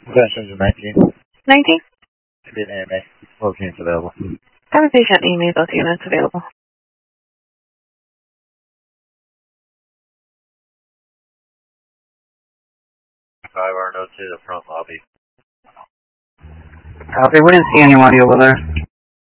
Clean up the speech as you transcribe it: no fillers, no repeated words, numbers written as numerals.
Veterans of 19. 19? Should be an AMA. Both units available. Have a patient AMA, both units available. 5 are noted to the front lobby. Copy. We didn't see anyone over there.